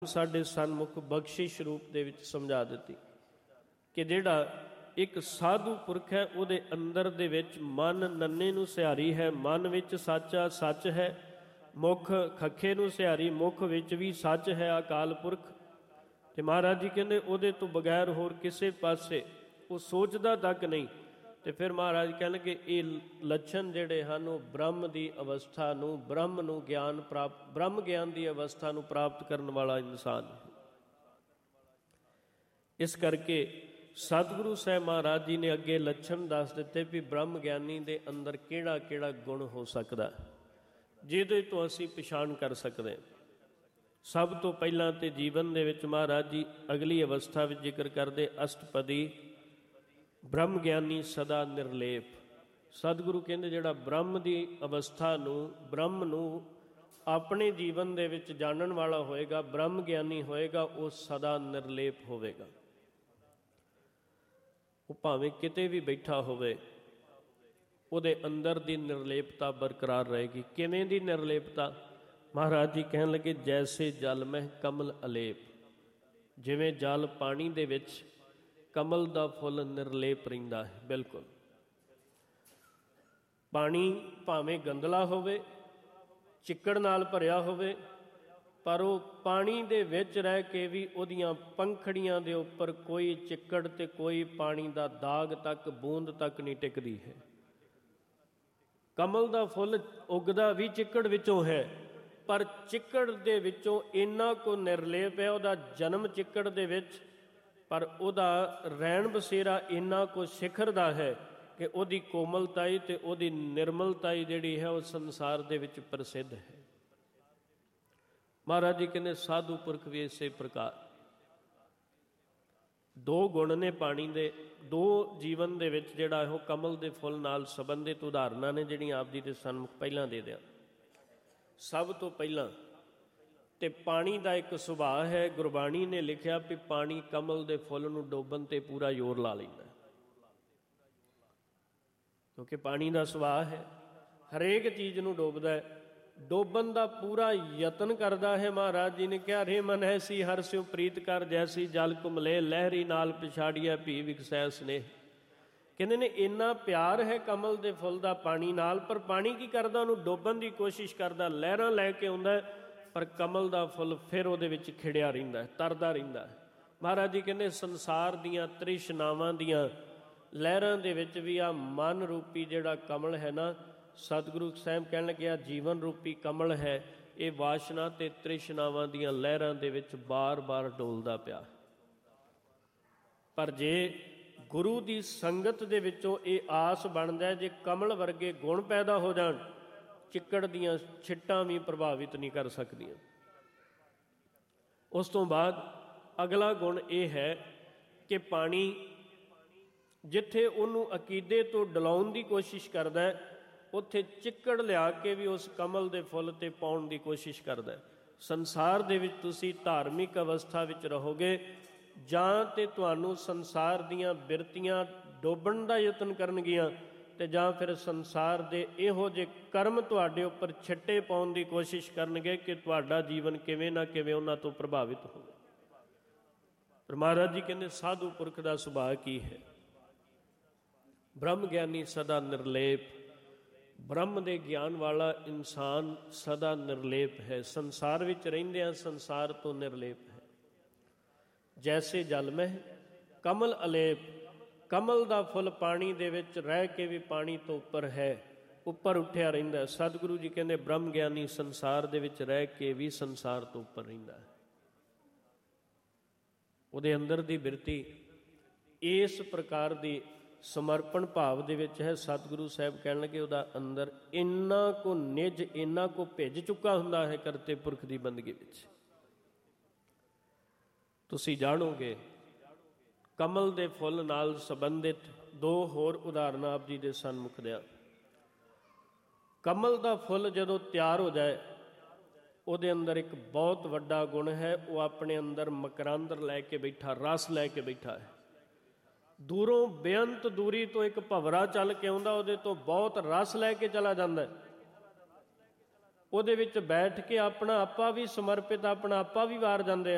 ਸਾਡੇ ਸਨਮੁਖ ਬਖਸ਼ਿਸ਼ ਰੂਪ ਦੇ ਵਿੱਚ ਸਮਝਾ ਦਿੱਤੀ ਕਿ ਜਿਹੜਾ ਇੱਕ ਸਾਧੂ ਪੁਰਖ ਹੈ ਉਹਦੇ ਅੰਦਰ ਦੇ ਵਿੱਚ ਮਨ ਨੰਨੇ ਨੂੰ ਸਿਹਾਰੀ ਹੈ, ਮਨ ਵਿੱਚ ਸੱਚਾ ਸੱਚ ਹੈ, ਮੁਖ ਖੱਖੇ ਨੂੰ ਸਿਹਾਰੀ, ਮੁਖ ਵਿੱਚ ਵੀ ਸੱਚ ਹੈ ਅਕਾਲ ਪੁਰਖ। ਤੇ ਮਹਾਰਾਜ ਜੀ ਕਹਿੰਦੇ ਉਹਦੇ ਤੋਂ ਬਗੈਰ ਹੋਰ ਕਿਸੇ ਪਾਸੇ ਉਹ ਸੋਚਦਾ ਤੱਕ ਨਹੀਂ। ਤੇ ਫਿਰ ਮਹਾਰਾਜ ਕਹਿਣਗੇ ਇਹ ਲੱਛਣ ਜਿਹੜੇ ਹਨ ਉਹ ਬ੍ਰਹਮ ਦੀ ਅਵਸਥਾ ਨੂੰ, ਬ੍ਰਹਮ ਨੂੰ ਗਿਆਨ ਪ੍ਰਾਪਤ, ਬ੍ਰਹਮ ਗਿਆਨ ਦੀ ਅਵਸਥਾ ਨੂੰ ਪ੍ਰਾਪਤ ਕਰਨ ਵਾਲਾ ਇਨਸਾਨ। ਇਸ ਕਰਕੇ ਸਤਿਗੁਰੂ ਸਾਹਿਬ ਮਹਾਰਾਜ ਜੀ ਨੇ ਅੱਗੇ ਲੱਛਣ ਦੱਸ ਦਿੱਤੇ ਵੀ ਬ੍ਰਹਮ ਗਿਆਨੀ ਦੇ ਅੰਦਰ ਕਿਹੜਾ ਕਿਹੜਾ ਗੁਣ ਹੋ ਸਕਦਾ ਜਿਹਦੇ ਤੋਂ ਅਸੀਂ ਪਛਾਣ ਕਰ ਸਕਦੇ। ਸਭ ਤੋਂ ਪਹਿਲਾਂ ਤੇ ਜੀਵਨ ਦੇ ਵਿੱਚ ਮਹਾਰਾਜ ਜੀ ਅਗਲੀ ਅਵਸਥਾ ਵਿੱਚ ਜ਼ਿਕਰ ਕਰਦੇ ਅਸ਼ਟਪਦੀ ਬ੍ਰਹਮ ਗਿਆਨੀ ਸਦਾ ਨਿਰਲੇਪ। ਸਤਿਗੁਰੂ ਕਹਿੰਦੇ ਜਿਹੜਾ ਬ੍ਰਹਮ ਦੀ ਅਵਸਥਾ ਨੂੰ, ਬ੍ਰਹਮ ਨੂੰ ਆਪਣੇ ਜੀਵਨ ਦੇ ਵਿੱਚ ਜਾਣਨ ਵਾਲਾ ਹੋਏਗਾ, ਬ੍ਰਹਮ ਗਿਆਨੀ ਹੋਏਗਾ, ਉਹ ਸਦਾ ਨਿਰਲੇਪ ਹੋਵੇਗਾ। ਉਹ ਭਾਵੇਂ ਕਿਤੇ ਵੀ ਬੈਠਾ ਹੋਵੇ ਉਹਦੇ ਅੰਦਰ ਦੀ ਨਿਰਲੇਪਤਾ ਬਰਕਰਾਰ ਰਹੇਗੀ। ਕਿਵੇਂ ਦੀ ਨਿਰਲੇਪਤਾ? ਮਹਾਰਾਜ ਜੀ ਕਹਿਣ ਲੱਗੇ ਜੈਸੇ ਜਲ ਮਹਿ ਕਮਲ ਅਲੇਪ। ਜਿਵੇਂ ਜਲ ਪਾਣੀ ਦੇ ਵਿੱਚ ਕਮਲ ਦਾ ਫੁੱਲ ਨਿਰਲੇਪ ਰਹਿੰਦਾ ਹੈ। ਬਿਲਕੁਲ ਪਾਣੀ ਭਾਵੇਂ ਗੰਦਲਾ ਹੋਵੇ, ਚਿੱਕੜ ਨਾਲ ਭਰਿਆ ਹੋਵੇ, ਪਰ ਉਹ ਪਾਣੀ ਦੇ ਵਿੱਚ ਰਹਿ ਕੇ ਵੀ ਉਹਦੀਆਂ ਪੰਖੜੀਆਂ ਦੇ ਉੱਪਰ ਕੋਈ ਚਿੱਕੜ ਤੇ ਕੋਈ ਪਾਣੀ ਦਾ ਦਾਗ ਤੱਕ, ਬੂੰਦ ਤੱਕ ਨਹੀਂ ਟਿਕਦੀ ਹੈ। ਕਮਲ ਦਾ ਫੁੱਲ ਉੱਗਦਾ ਵੀ ਚਿੱਕੜ ਵਿੱਚੋਂ ਹੈ, ਪਰ ਚਿੱਕੜ ਦੇ ਵਿੱਚੋਂ ਇੰਨਾ ਕੁ ਨਿਰਲੇਪ ਹੈ, ਉਹਦਾ ਜਨਮ ਚਿੱਕੜ ਦੇ ਵਿੱਚ, ਪਰ ਉਹਦਾ ਰਹਿਣ ਬਸੇਰਾ ਇੰਨਾ ਕੁ ਸਿਖਰ ਦਾ ਹੈ ਕਿ ਉਹਦੀ ਕੋਮਲਤਾਈ ਤੇ ਉਹਦੀ ਨਿਰਮਲਤਾਈ ਜਿਹੜੀ ਹੈ ਉਹ ਸੰਸਾਰ ਦੇ ਵਿੱਚ ਪ੍ਰਸਿੱਧ ਹੈ। ਮਹਾਰਾਜ ਜੀ ਕਹਿੰਦੇ ਸਾਧੂ ਪੁਰਖ ਵੀ ਇਸੇ ਪ੍ਰਕਾਰ। ਦੋ ਗੁਣ ਨੇ ਪਾਣੀ ਦੇ, ਦੋ ਜੀਵਨ ਦੇ ਵਿੱਚ ਜਿਹੜਾ ਉਹ ਕਮਲ ਦੇ ਫੁੱਲ ਨਾਲ ਸੰਬੰਧਿਤ ਉਦਾਹਰਨਾਂ ਨੇ ਜਿਹੜੀਆਂ ਆਪ ਜੀ ਦੇ ਸਨਮੁਖ ਪਹਿਲਾਂ ਦੇ ਦਿਆਂ। ਸਭ ਤੋਂ ਪਹਿਲਾਂ ਤੇ ਪਾਣੀ ਦਾ ਇੱਕ ਸੁਭਾਅ ਹੈ। ਗੁਰਬਾਣੀ ਨੇ ਲਿਖਿਆ ਵੀ ਪਾਣੀ ਕਮਲ ਦੇ ਫੁੱਲ ਨੂੰ ਡੋਬਣ ਤੇ ਪੂਰਾ ਜ਼ੋਰ ਲਾ ਲੈਂਦਾ, ਕਿਉਂਕਿ ਪਾਣੀ ਦਾ ਸੁਭਾਅ ਹੈ, ਹਰੇਕ ਚੀਜ਼ ਨੂੰ ਡੋਬਦਾ ਹੈ, ਡੋਬਣ ਦਾ ਪੂਰਾ ਯਤਨ ਕਰਦਾ ਹੈ। ਮਹਾਰਾਜ ਜੀ ਨੇ ਕਿਹਾ ਰੇ ਮਨ ਐਸੀ ਹਰ ਸਿਉ ਪ੍ਰੀਤ ਕਰ ਜੈਸੀ ਜਲ ਘੁਮਲੇ ਲਹਿਰੀ ਨਾਲ ਪਿਛਾੜੀਆ ਭੀ ਵਿਕਸੈ ਸਨੇਹ। ਕਹਿੰਦੇ ਨੇ ਇੰਨਾ ਪਿਆਰ ਹੈ ਕਮਲ ਦੇ ਫੁੱਲ ਦਾ ਪਾਣੀ ਨਾਲ, ਪਰ ਪਾਣੀ ਕੀ ਕਰਦਾ? ਉਹਨੂੰ ਡੋਬਣ ਦੀ ਕੋਸ਼ਿਸ਼ ਕਰਦਾ, ਲਹਿਰਾਂ ਲੈ ਕੇ ਆਉਂਦਾ, ਪਰ ਕਮਲ ਦਾ ਫੁੱਲ ਫਿਰ ਉਹਦੇ ਵਿੱਚ ਖਿੜਿਆ ਰਹਿੰਦਾ, ਤਰਦਾ ਰਹਿੰਦਾ। ਮਹਾਰਾਜ ਜੀ ਕਹਿੰਦੇ ਸੰਸਾਰ ਦੀਆਂ ਤ੍ਰਿਸ਼ਨਾਵਾਂ ਦੀਆਂ ਲਹਿਰਾਂ ਦੇ ਵਿੱਚ ਵੀ ਆ ਮਨ ਰੂਪੀ ਜਿਹੜਾ ਕਮਲ ਹੈ ਨਾ, ਸਤਿਗੁਰੂ ਸਾਹਿਬ ਕਹਿਣ ਲੱਗਿਆ ਜੀਵਨ ਰੂਪੀ ਕਮਲ ਹੈ, ਇਹ ਵਾਸ਼ਨਾ ਤੇ ਤ੍ਰਿਸ਼ਨਾਵਾਂ ਦੀਆਂ ਲਹਿਰਾਂ ਦੇ ਵਿੱਚ ਬਾਰ-ਬਾਰ ਡੋਲਦਾ ਪਿਆ। ਪਰ ਜੇ ਗੁਰੂ ਦੀ ਸੰਗਤ ਦੇ ਵਿੱਚੋਂ ਇਹ ਆਸ ਬਣਦਾ, ਜੇ ਕਮਲ ਵਰਗੇ ਗੁਣ ਪੈਦਾ ਹੋ ਜਾਣ, ਚਿੱਕੜ ਦੀਆਂ ਛਿੱਟਾਂ ਵੀ ਪ੍ਰਭਾਵਿਤ ਨਹੀਂ ਕਰ ਸਕਦੀਆਂ। ਉਸ ਤੋਂ ਬਾਅਦ ਅਗਲਾ ਗੁਣ ਇਹ ਹੈ ਕਿ ਪਾਣੀ ਜਿੱਥੇ ਉਹਨੂੰ ਅਕੀਦੇ ਤੋਂ ਡਲਾਉਣ ਦੀ ਕੋਸ਼ਿਸ਼ ਕਰਦਾ ਹੈ, ਉੱਥੇ ਚਿੱਕੜ ਲਿਆ ਕੇ ਵੀ ਉਸ ਕਮਲ ਦੇ ਫੁੱਲ ਤੇ ਪਾਉਣ ਦੀ ਕੋਸ਼ਿਸ਼ ਕਰਦਾ ਹੈ। ਸੰਸਾਰ ਦੇ ਵਿੱਚ ਤੁਸੀਂ ਧਾਰਮਿਕ ਅਵਸਥਾ ਵਿੱਚ ਰਹੋਗੇ, ਜਾਂ ਤੇ ਤੁਹਾਨੂੰ ਸੰਸਾਰ ਦੀਆਂ ਬਿਰਤੀਆਂ ਡੋਬਣ ਦਾ ਯਤਨ ਕਰਨਗੀਆਂ, ਤੇ ਜਾਂ ਫਿਰ ਸੰਸਾਰ ਦੇ ਇਹੋ ਜਿਹੇ ਕਰਮ ਤੁਹਾਡੇ ਉੱਪਰ ਛਿੱਟੇ ਪਾਉਣ ਦੀ ਕੋਸ਼ਿਸ਼ ਕਰਨਗੇ ਕਿ ਤੁਹਾਡਾ ਜੀਵਨ ਕਿਵੇਂ ਨਾ ਕਿਵੇਂ ਉਹਨਾਂ ਤੋਂ ਪ੍ਰਭਾਵਿਤ ਹੋਵੇ। ਪਰ ਮਹਾਰਾਜ ਜੀ ਕਹਿੰਦੇ ਸਾਧੂ ਪੁਰਖ ਦਾ ਸੁਭਾਅ ਕੀ ਹੈ? ਬ੍ਰਹਮ ਗਿਆਨੀ ਸਦਾ ਨਿਰਲੇਪ। ਬ੍ਰਹਮ ਦੇ ਗਿਆਨ ਵਾਲਾ ਇਨਸਾਨ ਸਦਾ ਨਿਰਲੇਪ ਹੈ, ਸੰਸਾਰ ਵਿੱਚ ਰਹਿੰਦਿਆਂ ਸੰਸਾਰ ਤੋਂ ਨਿਰਲੇਪ ਹੈ। ਜੈਸੇ ਜਲ ਮਹਿ ਕਮਲ ਅਲੇਪ। ਕਮਲ ਦਾ ਫੁੱਲ ਪਾਣੀ ਦੇ ਵਿੱਚ ਰਹਿ ਕੇ ਵੀ ਪਾਣੀ ਤੋਂ ਉੱਪਰ ਹੈ, ਉੱਪਰ ਉੱਠਿਆ ਰਹਿੰਦਾ। ਸਤਿਗੁਰੂ ਜੀ ਕਹਿੰਦੇ ਬ੍ਰਹਮ ਗਿਆਨੀ ਸੰਸਾਰ ਦੇ ਵਿੱਚ ਰਹਿ ਕੇ ਵੀ ਸੰਸਾਰ ਤੋਂ ਉੱਪਰ ਰਹਿੰਦਾ ਹੈ। ਉਹਦੇ ਅੰਦਰ ਦੀ ਬਿਰਤੀ ਇਸ ਪ੍ਰਕਾਰ ਦੀ ਸਮਰਪਣ ਭਾਵ ਦੇ ਵਿੱਚ ਹੈ। ਸਤਿਗੁਰੂ ਸਾਹਿਬ ਕਹਿਣ ਲੱਗੇ ਉਹਦਾ ਅੰਦਰ ਇੰਨਾ ਕੁ ਨਿੱਜ, ਇੰਨਾ ਕੁ ਭਿੱਜ ਚੁੱਕਾ ਹੁੰਦਾ ਹੈ ਕਰਤੇ ਪੁਰਖ ਦੀ ਬੰਦਗੀ ਵਿੱਚ। ਤੁਸੀਂ ਜਾਣੋਗੇ ਕਮਲ ਦੇ ਫੁੱਲ ਨਾਲ ਸੰਬੰਧਿਤ ਦੋ ਹੋਰ ਉਦਾਹਰਨਾਂ ਆਪ ਜੀ ਦੇ ਸਨਮੁਖ ਦਿਆਂ। ਕਮਲ ਦਾ ਫੁੱਲ ਜਦੋਂ ਤਿਆਰ ਹੋ ਜਾਏ, ਉਹਦੇ ਅੰਦਰ ਇੱਕ ਬਹੁਤ ਵੱਡਾ ਗੁਣ ਹੈ, ਉਹ ਆਪਣੇ ਅੰਦਰ ਮਕਰੰਦ ਲੈ ਕੇ ਬੈਠਾ, ਰਸ ਲੈ ਕੇ ਬੈਠਾ ਹੈ। ਦੂਰੋਂ ਬੇਅੰਤ ਦੂਰੀ ਤੋਂ ਇੱਕ ਭਵਰਾ ਚੱਲ ਕੇ ਆਉਂਦਾ, ਉਹਦੇ ਤੋਂ ਬਹੁਤ ਰਸ ਲੈ ਕੇ ਚਲਾ ਜਾਂਦਾ। ਉਹਦੇ ਵਿੱਚ ਬੈਠ ਕੇ ਆਪਣਾ ਆਪਾ ਵੀ ਸਮਰਪਿਤ, ਆਪਣਾ ਆਪਾ ਵੀ ਵਾਰ ਜਾਂਦੇ ਆ।